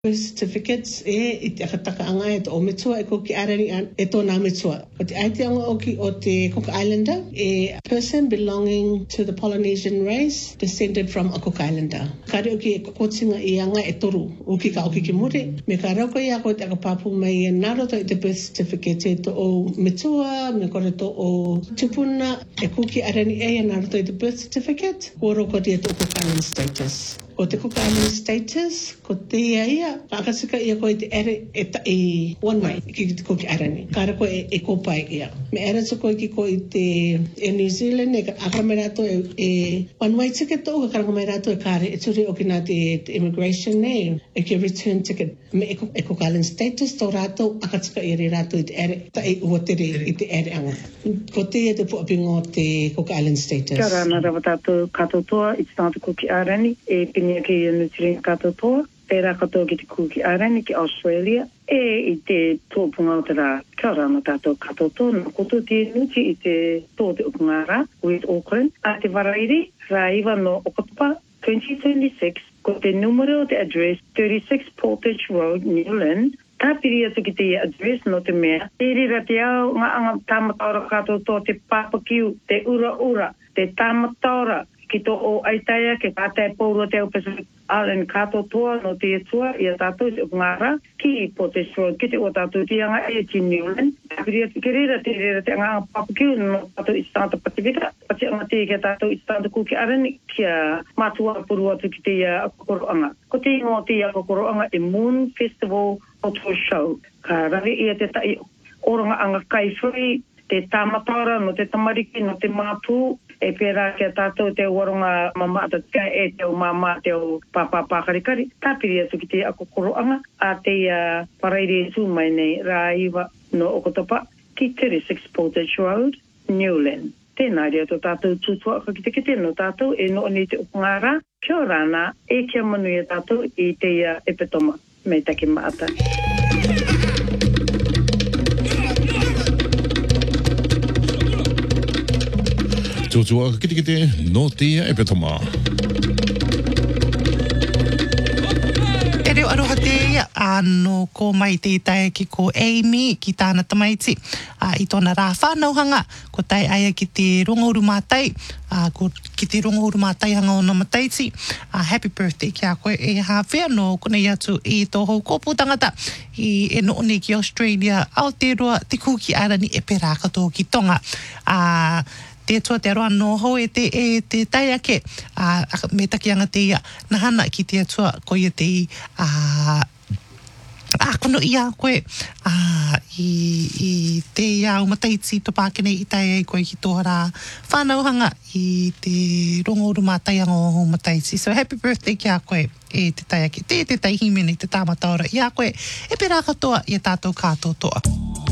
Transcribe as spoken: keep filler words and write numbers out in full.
certificates e i te akataka anga e to o metua e ko ki arani an e to na metua. O te aite anga o ki o te Cook Islander, a person belonging to the Polynesian race descended from a Cook Islander. Kare o ki e kokotinga i anga e toru o ki ka o ki ki muri. Me ka rauko i ako te akapapu mai e naroto i te birth certificate e to o metua, me kore to o tupuna e kuki arani e a naroto i te birth certificate, koro ko te to Cook Island status. Ko te Cook Island status, ko te ia ia, ka akasika ia ko i te ere e ta i one way, ki te koki arani. Kara ko e, e kopai ia. Me ere so ko i ki ko i te e New Zealand, e akaramerato e, e one way ticket o, ka karamerato e kare, e turi o ki nā te, te immigration ne, e ki return ticket. Me e, e Cook Island status, tō rato, akasika i re rato i te ere, ta i ua tere i te ere anga. Ko te e te puapingo te Cook Island status. Kia ora, nā rawa tātou katotoa, i te tātou koki arani, e pini ki New Zealand katotoa, pērā katoa ki te kuki arani ki Australia, e i te tōpunga o te rā. Kia ora no tātou katotoa, nā koto te nuti i te tō te upunga rā, with Auckland, a te warairi, rā iwa no Okatopa, twenty twenty-six, ko te numero o te address, thirty-six Portage Road, Newland, ka piri atu ki te address no te mea. Te rira te au, ngā anga tāmataura katotoa, te papakiu, te ura ura, te tāmataura, ki to o aitaia ke kātai pōrua te au Pacific Island katotoa no te etua i a tātou i ngāra ki i Portage Road ki te o tātou tianga e ti Newland. Piri atu ki rira te rira te anga papakiu no tātou i Santa Pacifica. Pati anga te ke tātou i Santa Kuki Arani kia mātua puru atu ki te a kokoroanga. Ko te ingo te a kokoroanga e Moon Festival Auto Show. Ka rawi i a te tai oranga anga kaifuri, te tāmataura no te tamariki no te māpū, e pērā kia tātou te waronga mamata tia e te o mama te o papa pākarikari. Tā piri atu ki te akokoroanga a te uh, paraire su mai nei rā iwa no Okatopa ki thirty-six Portage Road, Newland. Tēnā rea tō tātou tūtua ka ki te kite no tātou e no ni te upungara. Kia rāna e kia manu e tātou i te uh, epetoma me take maata. Tūtua kite kite no te epetoma. E reo aroha te ano ko mai te tae ki ko Amy ki tāna tamaiti. Uh, I tōna rā whānauhanga, ko tai aia ki te rongouru mātai, uh, ko ki te rongouru mātai hanga o na mataiti. Uh, happy birthday ki a koe e hawhea no kone atu i tō hou kōpū tangata i e no ne ki Australia, Aotearoa, te kuki arani e pērā katoa ki Tonga. Uh, Te tua te aroa no ho e te, e te tai ake, uh, me taki anga te ia, nahana ki te atua ko ia te i, uh, a kono ia koe, uh, i, i te ia umataiti to pākene i tai ai koe ki tōhara whānauhanga i te rongouru mātai anga o umataiti. So happy birthday ki a koe e te tai ake, te te tai himene, te tāmataora i a koe, e pērā katoa i a tātou kātou toa.